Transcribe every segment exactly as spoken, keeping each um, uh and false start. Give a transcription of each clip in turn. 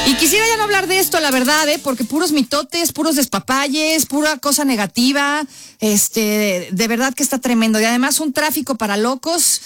Y quisiera ya no hablar de esto, la verdad, ¿eh? Porque puros mitotes, puros despapalles, pura cosa negativa, este, de verdad que está tremendo. Y además un tráfico para locos.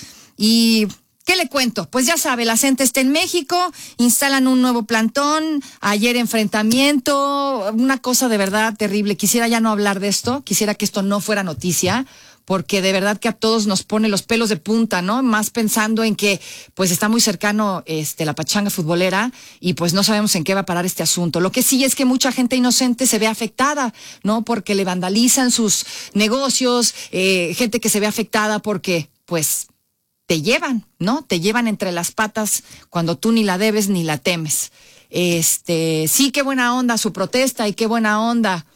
Y ¿qué le cuento? Pues ya sabe, la gente está en México, instalan un nuevo plantón, ayer enfrentamiento, una cosa de verdad terrible. Quisiera ya no hablar de esto, quisiera que esto no fuera noticia, porque de verdad que a todos nos pone los pelos de punta, ¿no? Más pensando en que pues está muy cercano este la pachanga futbolera y pues no sabemos en qué va a parar este asunto. Lo que sí es que mucha gente inocente se ve afectada, ¿no? Porque le vandalizan sus negocios, eh, gente que se ve afectada porque pues te llevan, ¿no? Te llevan entre las patas cuando tú ni la debes ni la temes. Este, sí, qué buena onda su protesta y qué buena onda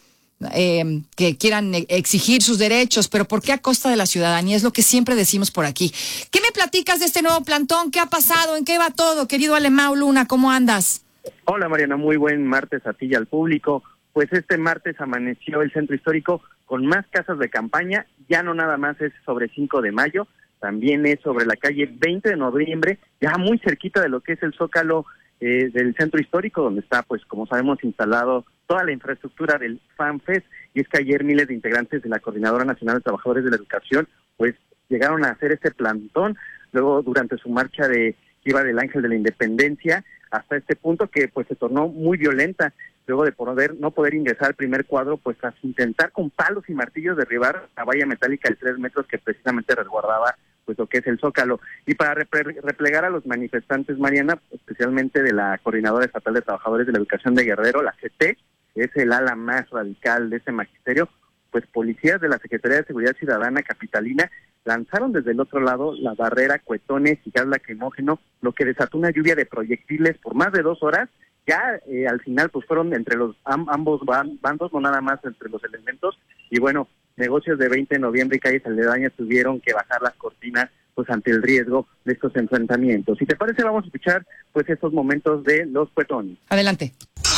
Eh, que quieran exigir sus derechos, pero ¿por qué a costa de la ciudadanía? Es lo que siempre decimos por aquí. ¿Qué me platicas de este nuevo plantón? ¿Qué ha pasado? ¿En qué va todo? Querido Alemão Luna, ¿cómo andas? Hola Mariana, muy buen martes a ti y al público. Pues este martes amaneció el centro histórico con más casas de campaña, ya no nada más es sobre cinco de mayo, también es sobre la calle veinte de noviembre, ya muy cerquita de lo que es el Zócalo eh, del centro histórico, donde está, pues como sabemos, instalado toda la infraestructura del FanFest. Y es que ayer miles de integrantes de la Coordinadora Nacional de Trabajadores de la Educación pues llegaron a hacer este plantón, luego durante su marcha de que iba del Ángel de la Independencia hasta este punto que pues se tornó muy violenta, luego de poder no poder ingresar al primer cuadro, pues tras intentar con palos y martillos derribar la valla metálica de tres metros que precisamente resguardaba pues lo que es el Zócalo. Y para repre- replegar a los manifestantes, Mariana, especialmente de la Coordinadora Estatal de Trabajadores de la Educación de Guerrero, la C T, es el ala más radical de ese magisterio, pues policías de la Secretaría de Seguridad Ciudadana capitalina lanzaron desde el otro lado la barrera, cuetones y gas lacrimógeno, lo que desató una lluvia de proyectiles por más de dos horas. Ya eh, al final pues fueron entre los am, ambos bandos, no nada más entre los elementos, y bueno, negocios de veinte de noviembre y calles aledañas tuvieron que bajar las cortinas pues ante el riesgo de estos enfrentamientos. Si te parece, vamos a escuchar pues estos momentos de los cuetones. Adelante.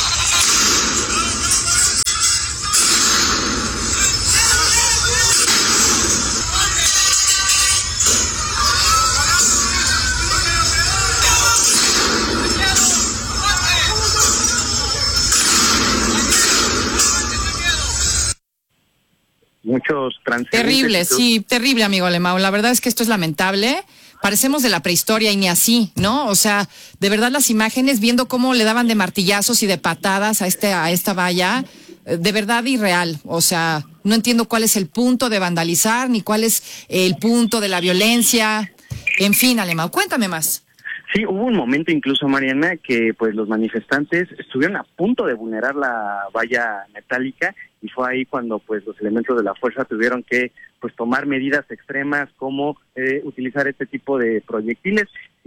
Muchos transeúntes. Terrible, sí, terrible, amigo Alemão. La verdad es que esto es lamentable. Parecemos de la prehistoria y ni así, ¿no? O sea, de verdad las imágenes, viendo cómo le daban de martillazos y de patadas a este a esta valla, de verdad irreal. O sea, no entiendo cuál es el punto de vandalizar, ni cuál es el punto de la violencia. En fin, Alemão, cuéntame más. Sí, hubo un momento incluso, Mariana, que pues los manifestantes estuvieron a punto de vulnerar la valla metálica y fue ahí cuando pues los elementos de la fuerza tuvieron que pues tomar medidas extremas como eh, utilizar este tipo de proyectiles.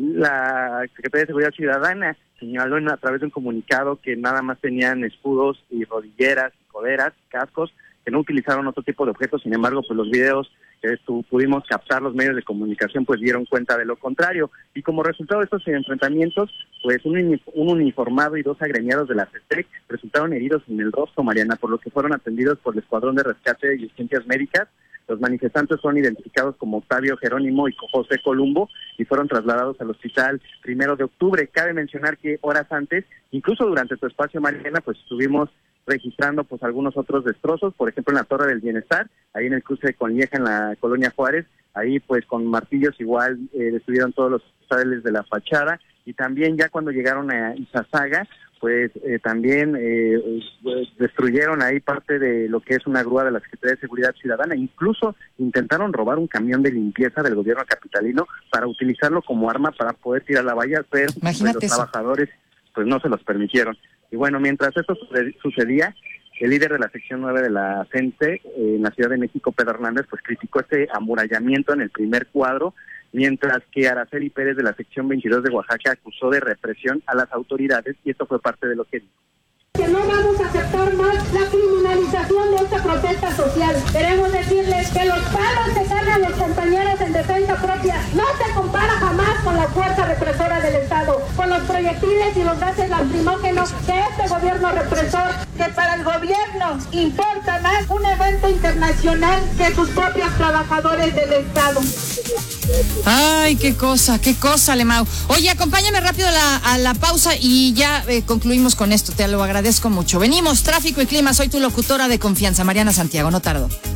La Secretaría de Seguridad Ciudadana señaló en, a través de un comunicado que nada más tenían escudos y rodilleras, coderas, cascos, que no utilizaron otro tipo de objetos. Sin embargo, pues los videos que estu- pudimos captar, los medios de comunicación, pues dieron cuenta de lo contrario. Y como resultado de estos enfrentamientos, pues un, uni- un uniformado y dos agremiados de la C E T resultaron heridos en el rostro, Mariana, por lo que fueron atendidos por el Escuadrón de Rescate y Urgencias Médicas. Los manifestantes fueron identificados como Octavio Jerónimo y José Columbo y fueron trasladados al hospital Primero de Octubre. Cabe mencionar que horas antes, incluso durante tu espacio, Mariana, pues estuvimos registrando pues algunos otros destrozos, por ejemplo en la Torre del Bienestar, ahí en el cruce con Lieja, en la Colonia Juárez, ahí pues con martillos igual eh, destruyeron todos los cristales de la fachada, y también ya cuando llegaron a Izazaga, pues eh, también eh, pues, destruyeron ahí parte de lo que es una grúa de la Secretaría de Seguridad Ciudadana. Incluso intentaron robar un camión de limpieza del gobierno capitalino para utilizarlo como arma para poder tirar la valla, pero pues, los eso. trabajadores pues no se los permitieron. Y bueno, mientras esto sucedía, el líder de la sección nueve de la C E N T E eh, en la Ciudad de México, Pedro Hernández, pues criticó este amurallamiento en el primer cuadro, mientras que Araceli Pérez de la sección veintidós de Oaxaca acusó de represión a las autoridades, y esto fue parte de lo que dijo. Que no vamos a aceptar más la criminalización de esta protesta social. Queremos decirles que los palos que cargan los compañeros en defensa propia no se compara jamás con la fuerza represora del Estado, con los proyectiles y los gases lacrimógenos que este gobierno represor, que para el gobierno importa más un evento internacional que sus propios trabajadores del Estado. Ay, qué cosa, qué cosa, Lemao. Oye, acompáñame rápido a la, a la pausa y ya eh, concluimos con esto. Te lo agradezco mucho. Venimos, tráfico y clima. Soy tu locutora de confianza, Mariana Santiago. No tardo.